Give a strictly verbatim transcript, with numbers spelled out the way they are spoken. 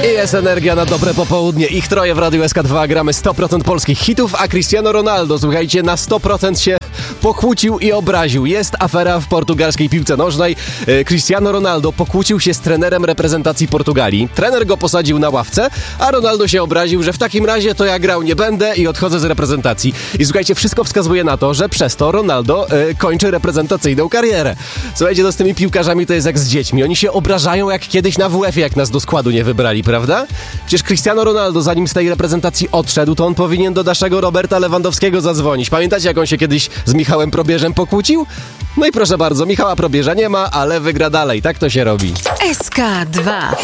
I jest energia na dobre popołudnie. Ich troje w Radiu S K dwa, gramy sto procent polskich hitów, a Cristiano Ronaldo, słuchajcie, na sto procent się pokłócił i obraził. Jest afera w portugalskiej piłce nożnej. Cristiano Ronaldo pokłócił się z trenerem reprezentacji Portugalii. Trener go posadził na ławce, a Ronaldo się obraził, że w takim razie to ja grał nie będę i odchodzę z reprezentacji. I słuchajcie, wszystko wskazuje na to, że przez to Ronaldo y, kończy reprezentacyjną karierę. Słuchajcie, to z tymi piłkarzami to jest jak z dziećmi. Oni się obrażają jak kiedyś na W F-ie, jak nas do składu nie wybrali, prawda? Przecież Cristiano Ronaldo, zanim z tej reprezentacji odszedł, to on powinien do naszego Roberta Lewandowskiego zadzwonić. Pamiętacie, jak on się kiedyś z Michałem Probierzem pokłócił? No i proszę bardzo, Michała Probierza nie ma, ale wygra dalej. Tak to się robi. S K dwa.